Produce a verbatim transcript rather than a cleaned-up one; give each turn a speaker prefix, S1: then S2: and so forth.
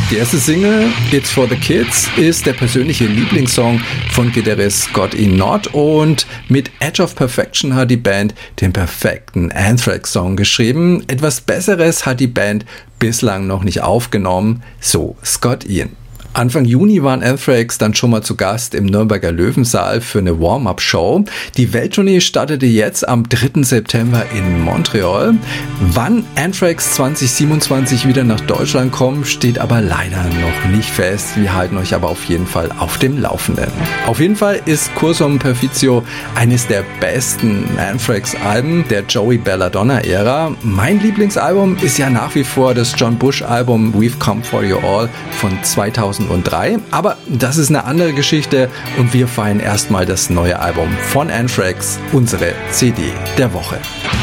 S1: Die erste Single, It's for the Kids, ist der persönliche Lieblingssong von Gitarrist Scott Ian Knott und mit Edge of Perfection hat die Band den perfekten Anthrax-Song geschrieben. Etwas Besseres hat die Band bislang noch nicht aufgenommen, so Scott Ian. Anfang Juni waren Anthrax dann schon mal zu Gast im Nürnberger Löwensaal für eine Warm-Up-Show. Die Welttournee startete jetzt am dritten September in Montreal. Wann Anthrax zwanzig siebenundzwanzig wieder nach Deutschland kommen, steht aber leider noch nicht fest. Wir halten euch aber auf jeden Fall auf dem Laufenden. Auf jeden Fall ist Cursum Perficio eines der besten Anthrax-Alben der Joey Belladonna-Ära. Mein Lieblingsalbum ist ja nach wie vor das John Bush-Album We've Come For You All von zweitausenddrei. Aber das ist eine andere Geschichte und wir feiern erstmal das neue Album von Anthrax, unsere C D der Woche.